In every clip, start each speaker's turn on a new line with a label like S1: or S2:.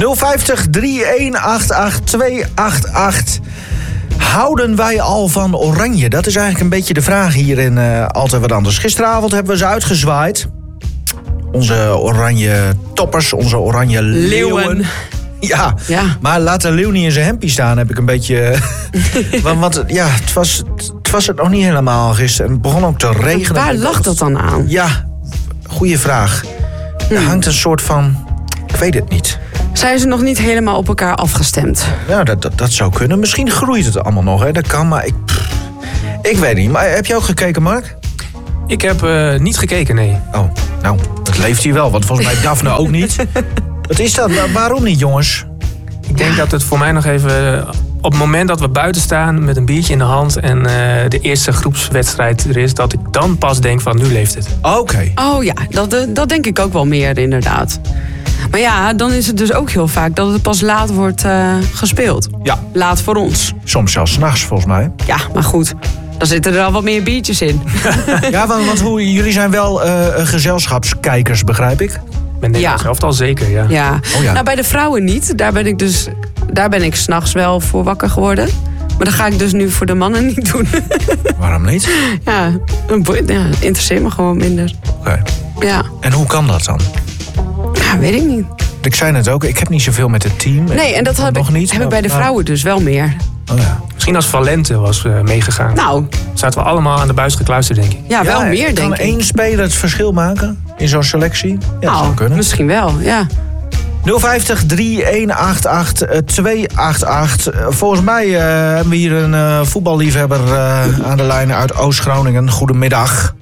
S1: 050 3188 288. Houden wij al van Oranje? Dat is eigenlijk een beetje de vraag hier in Altijd Wat Anders. Gisteravond hebben we ze uitgezwaaid. Onze oranje toppers, onze oranje leeuwen. Ja, maar laat de leeuw niet in zijn hempie staan, heb ik een beetje... want ja, het was het nog niet helemaal gisteren. Het begon ook te regenen.
S2: Waar lag dat dan aan?
S1: Ja, goede vraag. Er hangt een soort van... Ik weet het niet.
S2: Zijn ze nog niet helemaal op elkaar afgestemd?
S1: Ja, dat zou kunnen. Misschien groeit het allemaal nog, hè. Dat kan, maar ik weet niet. Maar heb je ook gekeken, Mark?
S3: Ik heb niet gekeken, nee.
S1: Oh, nou, dat leeft hier wel. Want volgens mij Daphne ook niet. Wat is dat? Waarom niet, jongens?
S3: Ik denk dat het voor mij nog even... Op het moment dat we buiten staan met een biertje in de hand... en de eerste groepswedstrijd er is... dat ik dan pas denk van, nu leeft het.
S1: Oké.
S2: Oh ja, dat denk ik ook wel meer, inderdaad. Maar ja, dan is het dus ook heel vaak dat het pas laat wordt gespeeld.
S1: Ja.
S2: Laat voor ons.
S1: Soms zelfs 's nachts, volgens mij.
S2: Ja, maar goed. Dan zitten er al wat meer biertjes in.
S1: Ja, want jullie zijn wel gezelschapskijkers, begrijp ik?
S3: Met Nederland zelf al zeker, ja.
S2: Ja.
S1: Oh, ja.
S2: Nou, bij de vrouwen niet. Daar ben ik 's nachts wel voor wakker geworden. Maar dat ga ik dus nu voor de mannen niet doen.
S1: Waarom niet?
S2: Ja, interesseert me gewoon minder.
S1: Oké.
S2: Ja.
S1: En hoe kan dat dan?
S2: Ja, weet ik niet.
S1: Ik zei net ook, ik heb niet zoveel met het team.
S2: Nee, en dat heb ik bij de vrouwen dus wel meer.
S1: Oh ja.
S3: Misschien als Valente was meegegaan.
S2: Nou.
S3: Zaten we allemaal aan de buis gekluisterd, denk ik.
S2: Ja, wel meer, denk ik.
S1: Kan één speler het verschil maken in zo'n selectie? Ja, dat zou kunnen.
S2: Misschien wel, ja.
S1: 050 3188 288. Volgens mij hebben we hier een voetballiefhebber aan de lijn uit Oost-Groningen. Goedemiddag.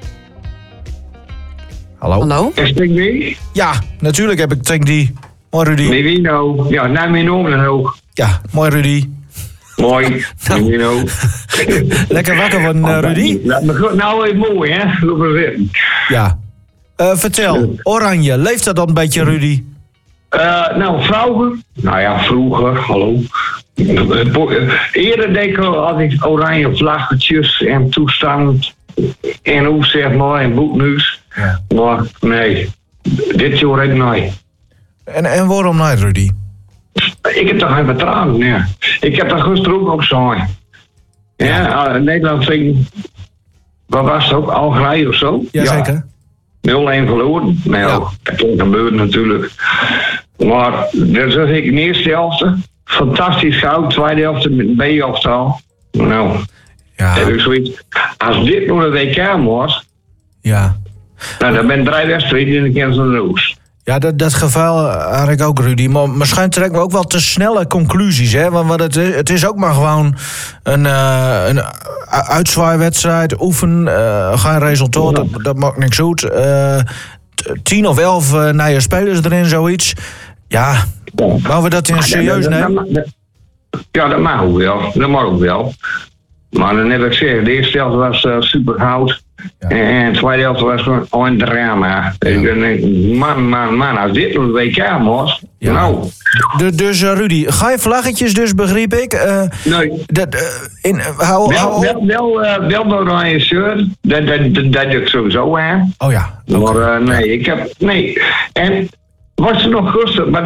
S1: Hallo?
S4: Is het die?
S1: Ja, natuurlijk heb ik Tank die. Mooi, Rudy.
S4: Mevino. Ja, naar mijn oren ook.
S1: Ja, mooi, Rudy.
S4: Mooi. Mevino.
S1: Lekker wakker worden, Rudy.
S4: Nou, is mooi, hè?
S1: Ja. Vertel, Oranje, leeft dat dan een beetje, Rudy?
S4: Nou, vrouwen. Nou ja, vroeger, hallo. Eerder denk ik had ik oranje vlaggetjes en toestand. En hoe zeg maar, en boeknieuws.
S1: Ja.
S4: Maar nee, dit jaar ik nee.
S1: En waarom niet, Rudy?
S4: Ik heb toch geen vertrouwen meer. Ik heb dat gisteren ook gezien. Ja, Nederland ging... Wat was het ook? Algerije of zo?
S1: Jazeker.
S4: 0-1 verloren. Nou, dat kan gebeuren natuurlijk. Maar dat zeg ik in de eerste helft. Fantastisch goud. Tweede helft met een B-elftal. Nou, heb ik zoiets. Als dit nog een WK was...
S1: Ja.
S4: Nou, dan ben 3 wedstrijden in de kern van de roos.
S1: Ja, dat geval had ik ook, Rudy. Maar misschien trekken we ook wel te snelle conclusies, hè? Want het is ook maar gewoon een uitzwaaiwedstrijd. Oefen, geen resultaat, dat maakt niks uit. 10 of 11 nieuwe spelers erin, zoiets. Ja, mogen we dat in serieus nemen?
S4: Ja, dat mag ook wel. Dat mag ook wel. Maar net wat ik zeg, de eerste helft was super goud. Ja. En de tweede helft was gewoon een drama. Ja. Ik denk, man, als dit nog een WK was, nou...
S1: Dus Rudy, ga je vlaggetjes dus, begreep ik?
S4: Nee. Wel nog oranje shirt, dat doe ik sowieso aan.
S1: Oh ja.
S4: Okay. Maar nee, ik heb... Nee. En was er nog rustig, maar...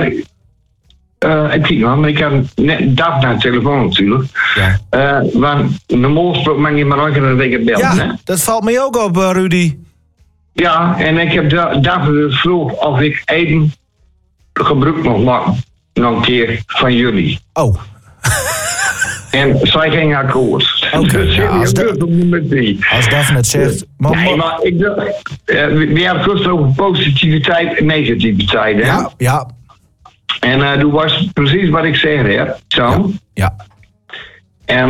S4: ik heb net dat naar de telefoon natuurlijk. Ja. Want normaal gesproken mag je maar ook een week bellen.
S1: Ja,
S4: hè?
S1: dat valt mij ook op, Rudy.
S4: Ja, en ik heb daarvoor vroeg of ik even gebruik mag maken. Nog een keer van jullie.
S1: Oh.
S4: En zij ging akkoord.
S1: Oké,
S4: als
S1: Daphne het zegt...
S4: Nee, maar we hebben het over positiviteit en negativiteit, hè?
S1: Ja.
S4: En toen was precies wat ik zeg, hè? Zo.
S1: Ja.
S4: En,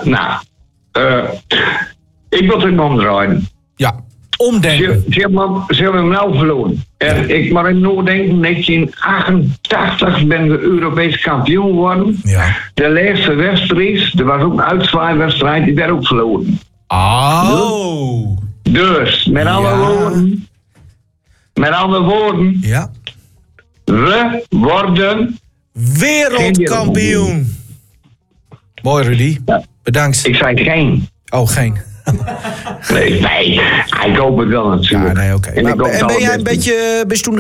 S4: ik wil het omdraaien.
S1: Ja, omdenken.
S4: Ze hebben hem nou verloren. En ik maar in Noordenken, 1988 ben we Europees kampioen geworden. Ja. De laatste wedstrijd, er was ook een uitzwaaiwedstrijd, die werd ook verloren.
S1: Oh.
S4: Dus, met andere woorden.
S1: Ja.
S4: We worden
S1: wereldkampioen. Mooi, Rudy. Ja. Bedankt.
S4: Ik zei geen.
S1: Oh, geen.
S4: Nee, ik hoop het wel natuurlijk.
S1: Ja, nee, oké. En ben jij een beetje, ben je toen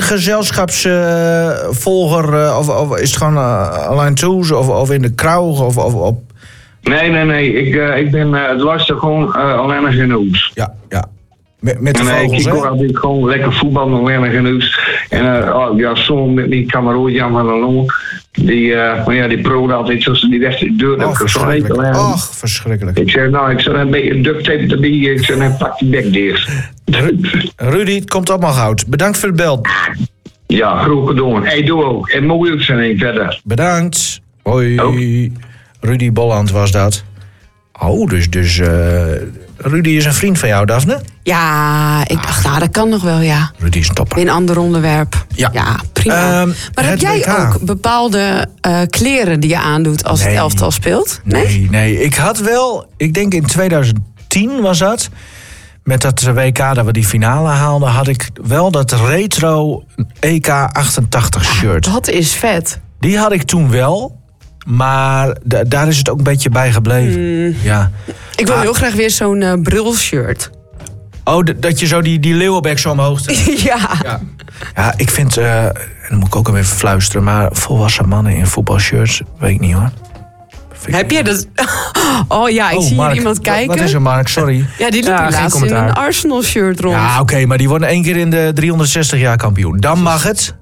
S1: gezelschapsvolger of is het gewoon alleen toes of in de kroeg of op?
S4: Nee. Ik ben het lastig gewoon alleen nog in de hoes.
S1: Ja. Met de vogels,
S4: ik hoor altijd gewoon lekker voetbal nog alleen nog in de hoes. En soms met die kameroot Jan van der Long. Die proode altijd zoals die wedstrijd deur.
S1: Verschrikkelijk.
S4: Ik zeg, ik zet een beetje duct tape erbij. Ik zeg, pak die bek dicht.
S1: Rudy, het komt allemaal goud. Bedankt voor het bel.
S4: Ja, groot gedaan. Doe ook. En mooi uitzending verder.
S1: Bedankt. Hoi.
S4: Ook.
S1: Rudy Bolland was dat. Oh, dus Rudy is een vriend van jou, Daphne?
S2: Ja, ik dacht, dat kan nog wel, ja.
S1: Rudy is een topper.
S2: In een ander onderwerp. Ja, prima. Maar heb jij
S1: WK
S2: ook bepaalde kleren die je aandoet als het elftal speelt?
S1: Nee. Ik had wel, ik denk in 2010 was dat, met dat WK dat we die finale haalden, had ik wel dat retro EK 88 shirt.
S2: Dat is vet.
S1: Die had ik toen wel. Maar daar is het ook een beetje bij gebleven. Ja.
S2: Ik wil heel graag weer zo'n brilshirt.
S1: Oh, dat je zo die leeuwenbek zo omhoog trekt. Ja, ik vind, en dan moet ik ook even fluisteren, maar volwassen mannen in voetbalshirts, weet ik niet hoor.
S2: Heb je dat? Oh ja, ik zie
S1: Mark,
S2: hier iemand kijken.
S1: Wat is er, Mark? Sorry.
S2: Ja, die liep laatst in een Arsenal-shirt rond.
S1: Ja, oké, maar die worden 1 keer in de 360 jaar kampioen. Dan mag het.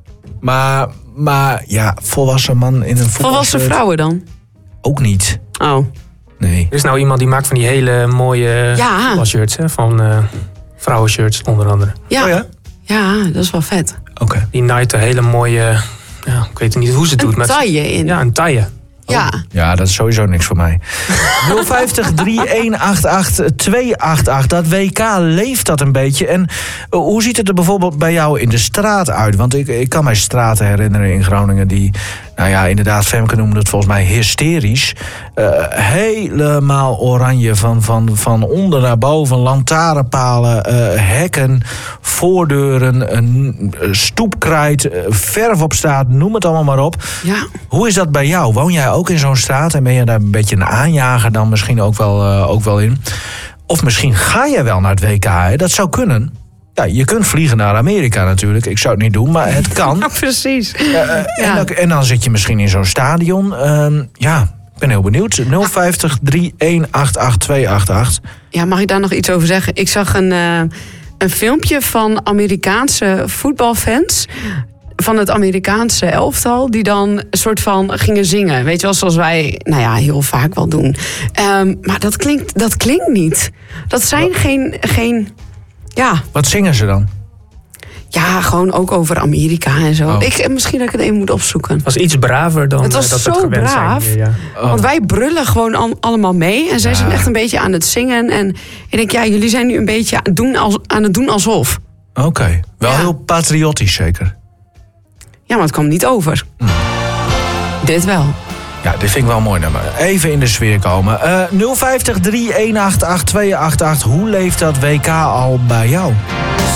S1: Maar ja, volwassen man in een voetbalshirt.
S2: Volwassen vrouwen dan?
S1: Ook niet.
S2: Oh.
S1: Nee.
S3: Er is nou iemand die maakt van die hele mooie voetbalshirts, hè? Van vrouwenshirts onder andere.
S2: Ja.
S1: Oh ja?
S2: Ja, dat is wel vet.
S1: Oké.
S3: Die naait een hele mooie, ik weet niet hoe ze het doet.
S2: Een taille in.
S3: Ja, een taille.
S2: Ja.
S1: Ja, dat is sowieso niks voor mij. 050 3188 288. Dat WK leeft dat een beetje. En hoe ziet het er bijvoorbeeld bij jou in de straat uit? Want ik kan mij straten herinneren in Groningen die, inderdaad, Femke noemde het volgens mij hysterisch. Helemaal oranje, van onder naar boven, lantaarnpalen, hekken, voordeuren, stoepkrijt, verf op straat, noem het allemaal maar op.
S2: Ja.
S1: Hoe is dat bij jou? Woon jij ook in zo'n straat en ben je daar een beetje een aanjager dan misschien ook wel in? Of misschien ga je wel naar het WK, hè? Dat zou kunnen. Ja, je kunt vliegen naar Amerika natuurlijk. Ik zou het niet doen, maar het kan.
S2: Ja, precies.
S1: En dan zit je misschien in zo'n stadion. Ik ben heel benieuwd. 050 3188 288.
S2: Ja, mag ik daar nog iets over zeggen? Ik zag een filmpje van Amerikaanse voetbalfans van het Amerikaanse elftal, die dan een soort van gingen zingen. Weet je wel, zoals wij heel vaak wel doen. Maar dat klinkt niet. Dat zijn geen
S1: Wat zingen ze dan?
S2: Ja, gewoon ook over Amerika en zo. Misschien dat ik het even moet opzoeken.
S3: Het was iets braver dan
S2: het was
S3: dat
S2: zo
S3: we het gewend
S2: braaf,
S3: zijn. Ja.
S2: Want wij brullen gewoon allemaal mee. En zij zijn echt een beetje aan het zingen. En ik denk, jullie zijn nu een beetje aan het doen alsof.
S1: Oké. Wel heel patriotisch zeker.
S2: Ja, maar het kwam niet over. Dit wel.
S1: Ja, dit vind ik wel mooi nummer. Even in de sfeer komen. 050 3188 288. Hoe leeft dat WK al bij jou?